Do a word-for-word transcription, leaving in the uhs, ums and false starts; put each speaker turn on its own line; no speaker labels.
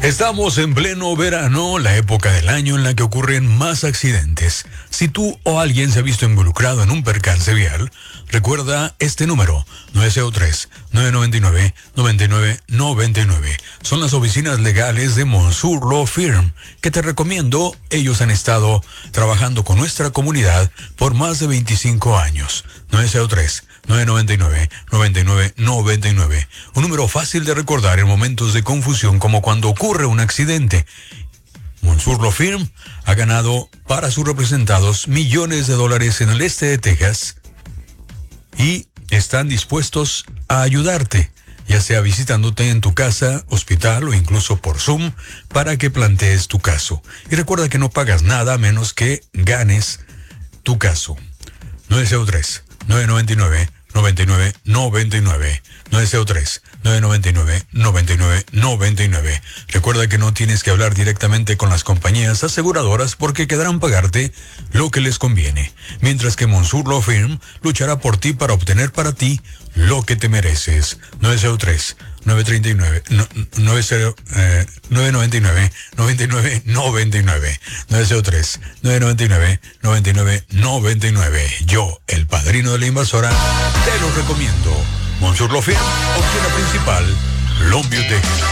Estamos en pleno verano, la época del año en la que ocurren más accidentes. Si tú o alguien se ha visto involucrado en un percance vial, recuerda este número, nueve cero tres, nueve nueve nueve, nueve nueve nueve nueve. Son las oficinas legales de Monsoor Law Firm, que te recomiendo. Ellos han estado trabajando con nuestra comunidad por más de veinticinco años. nueve cero tres, nueve nueve nueve, nueve nueve nueve nueve. Un número fácil de recordar en momentos de confusión como cuando ocurre un accidente. Monsoor Law Firm ha ganado para sus representados millones de dólares en el este de Texas y están dispuestos a ayudarte, ya sea visitándote en tu casa, hospital o incluso por Zoom, para que plantees tu caso. Y recuerda que no pagas nada a menos que ganes tu caso. nueve cero tres, nueve nueve nueve, nueve nueve nueve nueve. nueve cero tres, nueve nueve nueve, nueve nueve nueve nueve. Recuerda que no tienes que hablar directamente con las compañías aseguradoras porque quedarán pagarte lo que les conviene, mientras que Monsoor Law Firm luchará por ti para obtener para ti lo que te mereces. nueve cero tres, nueve tres nueve, nueve cero, eh, nueve nueve nueve, nueve nueve nueve nueve. nueve cero tres, nueve nueve nueve, nueve nueve nueve nueve. Yo, el padrino de la invasora, te lo recomiendo. Monsoor Law Firm, oficina principal, Longview, Texas.